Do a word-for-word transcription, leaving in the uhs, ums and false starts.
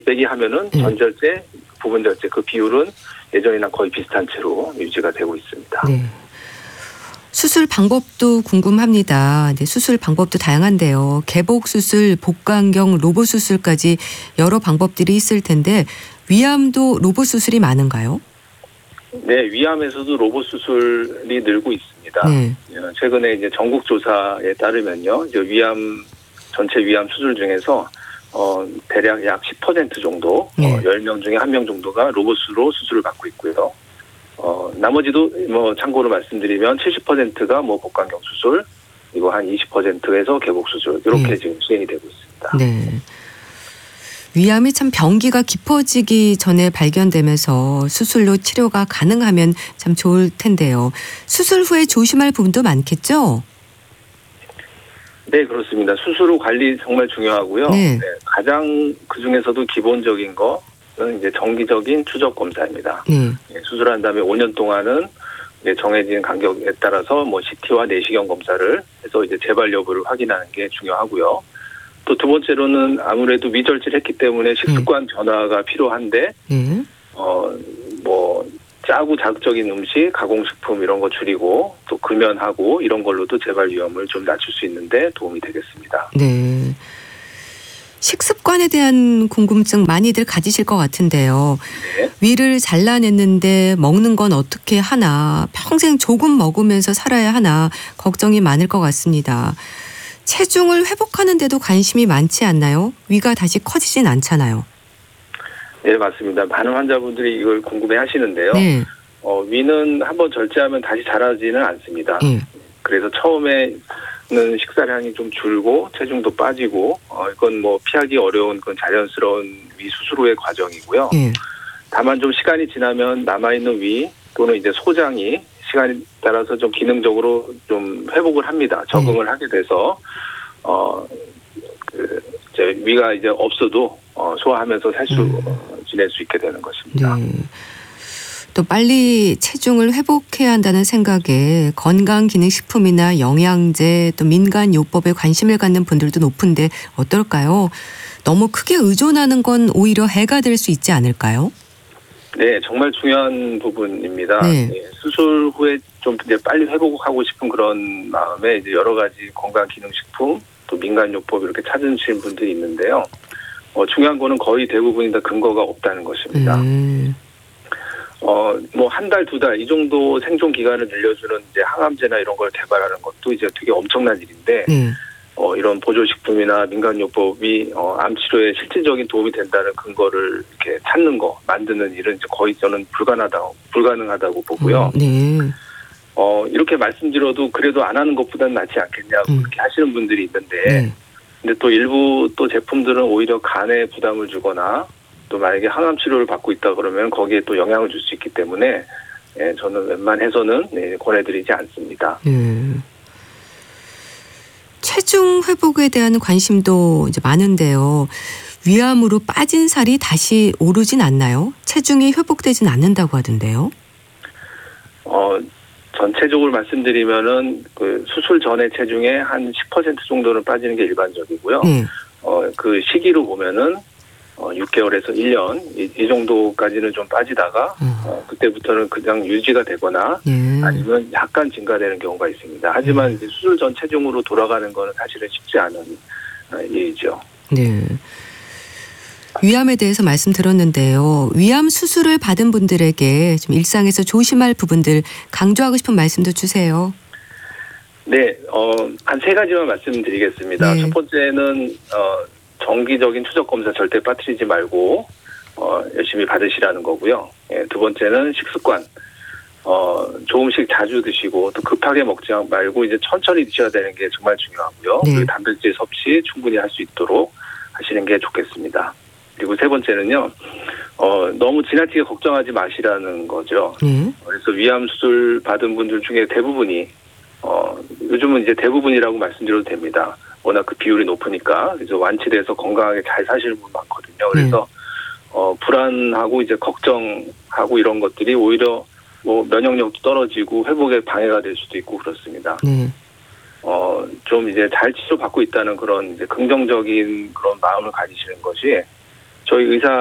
빼기 하면은 네. 전절제, 부분절제 그 비율은 예전이랑 거의 비슷한 채로 유지가 되고 있습니다. 네. 수술 방법도 궁금합니다. 네, 수술 방법도 다양한데요. 개복 수술, 복강경, 로봇 수술까지 여러 방법들이 있을 텐데 위암도 로봇 수술이 많은가요? 네, 위암에서도 로봇 수술이 늘고 있습니다. 네. 최근에 이제 전국 조사에 따르면요, 이제 위암 전체 위암 수술 중에서 어, 대략 약 십 퍼센트 정도, 네. 어, 열 명 중에 한 명 정도가 로봇으로 수술을 받고 있고요. 어, 나머지도 뭐 참고로 말씀드리면 칠십 퍼센트가 뭐 복강경 수술, 그리고 한 이십 퍼센트에서 개복 수술 이렇게 네. 지금 시행이 되고 있습니다. 네. 위암이 참 병기가 깊어지기 전에 발견되면서 수술로 치료가 가능하면 참 좋을 텐데요. 수술 후에 조심할 부분도 많겠죠? 네, 그렇습니다. 수술 후 관리 정말 중요하고요. 네. 네, 가장 그 중에서도 기본적인 거는 이제 정기적인 추적 검사입니다. 네. 네, 수술한 다음에 오 년 동안은 이제 정해진 간격에 따라서 뭐 씨티와 내시경 검사를 해서 이제 재발 여부를 확인하는 게 중요하고요. 또 두 번째로는 아무래도 위절제를 했기 때문에 식습관 변화가 필요한데, 네. 어, 뭐, 짜고 자극적인 음식, 가공식품 이런 거 줄이고 또 금연하고 이런 걸로도 재발 위험을 좀 낮출 수 있는데 도움이 되겠습니다. 네. 식습관에 대한 궁금증 많이들 가지실 것 같은데요. 네. 위를 잘라냈는데 먹는 건 어떻게 하나, 평생 조금 먹으면서 살아야 하나 걱정이 많을 것 같습니다. 체중을 회복하는 데도 관심이 많지 않나요? 위가 다시 커지진 않잖아요. 네, 맞습니다. 많은 환자분들이 이걸 궁금해 하시는데요. 네. 어, 위는 한번 절제하면 다시 자라지는 않습니다. 네. 그래서 처음에는 식사량이 좀 줄고 체중도 빠지고, 어, 이건 뭐 피하기 어려운 그런 자연스러운 위 수술 후의 과정이고요. 네. 다만 좀 시간이 지나면 남아있는 위 또는 이제 소장이 시간에 따라서 좀 기능적으로 좀 회복을 합니다. 적응을 하게 돼서, 어, 그, 이제 위가 이제 없어도, 어, 소화하면서 살 수, 음. 어, 지낼 수 있게 되는 것입니다. 네. 또 빨리 체중을 회복해야 한다는 생각에 건강기능식품이나 영양제 또 민간요법에 관심을 갖는 분들도 높은데 어떨까요? 너무 크게 의존하는 건 오히려 해가 될 수 있지 않을까요? 네, 정말 중요한 부분입니다. 네. 네, 수술 후에 좀 이제 빨리 회복하고 싶은 그런 마음에 이제 여러 가지 건강기능식품 또 민간요법 이렇게 찾으시는 분들이 있는데요. 어, 중요한 거는 거의 대부분이 다 근거가 없다는 것입니다. 음. 어, 뭐 한 달, 두 달 이 정도 생존 기간을 늘려주는 이제 항암제나 이런 걸 개발하는 것도 이제 되게 엄청난 일인데, 네. 어, 이런 보조식품이나 민간요법이 어, 암 치료에 실질적인 도움이 된다는 근거를 이렇게 찾는 거, 만드는 일은 이제 거의 저는 불가능하다고, 불가능하다고 보고요. 음, 네. 어, 이렇게 말씀드려도 그래도 안 하는 것보다는 낫지 않겠냐고 음. 그렇게 하시는 분들이 있는데, 네. 근데 또 일부 또 제품들은 오히려 간에 부담을 주거나 또 만약에 항암 치료를 받고 있다 그러면 거기에 또 영향을 줄 수 있기 때문에 예, 저는 웬만해서는 네, 권해드리지 않습니다. 네. 체중 회복에 대한 관심도 이제 많은데요. 위암으로 빠진 살이 다시 오르진 않나요? 체중이 회복되진 않는다고 하던데요. 어, 전체적으로 말씀드리면은 그 수술 전에 체중의 한 십 퍼센트 정도는 빠지는 게 일반적이고요. 네. 어, 그 시기로 보면은 어, 육 개월에서 일 년 이, 이 정도까지는 좀 빠지다가 음. 어, 그때부터는 그냥 유지가 되거나 네. 아니면 약간 증가되는 경우가 있습니다. 하지만 이제 수술 전 체중으로 돌아가는 거는 사실은 쉽지 않은 어, 일이죠. 네. 위암에 대해서 말씀 들었는데요. 위암 수술을 받은 분들에게 좀 일상에서 조심할 부분들 강조하고 싶은 말씀도 주세요. 네, 어, 한 세 가지만 말씀드리겠습니다. 네. 첫 번째는 어, 정기적인 추적 검사 절대 빠뜨리지 말고 어, 열심히 받으시라는 거고요. 예, 두 번째는 식습관. 어, 조금씩 자주 드시고 또 급하게 먹지 말고 이제 천천히 드셔야 되는 게 정말 중요하고요. 네. 그리고 단백질 섭취 충분히 할 수 있도록 하시는 게 좋겠습니다. 그리고 세 번째는요, 어, 너무 지나치게 걱정하지 마시라는 거죠. 네. 그래서 위암 수술 받은 분들 중에 대부분이, 어, 요즘은 이제 대부분이라고 말씀드려도 됩니다. 워낙 그 비율이 높으니까. 그래서 완치돼서 건강하게 잘 사시는 분 많거든요. 그래서, 어, 불안하고 이제 걱정하고 이런 것들이 오히려 뭐 면역력도 떨어지고 회복에 방해가 될 수도 있고 그렇습니다. 네. 어, 좀 이제 잘 치료받고 있다는 그런 이제 긍정적인 그런 마음을 가지시는 것이 저희 의사